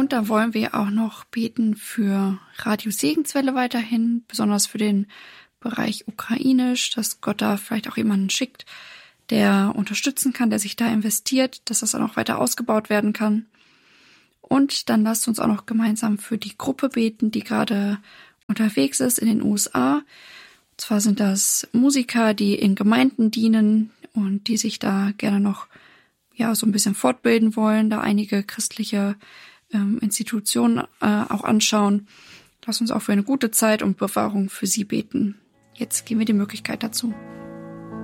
Und da wollen wir auch noch beten für Radio Segenswelle weiterhin, besonders für den Bereich Ukrainisch, dass Gott da vielleicht auch jemanden schickt, der unterstützen kann, der sich da investiert, dass das dann auch weiter ausgebaut werden kann. Und dann lasst uns auch noch gemeinsam für die Gruppe beten, die gerade unterwegs ist in den USA. Und zwar sind das Musiker, die in Gemeinden dienen und die sich da gerne noch so ein bisschen fortbilden wollen, da einige christliche Institutionen auch anschauen. Lasst uns auch für eine gute Zeit und Bewahrung für sie beten. Jetzt geben wir die Möglichkeit dazu.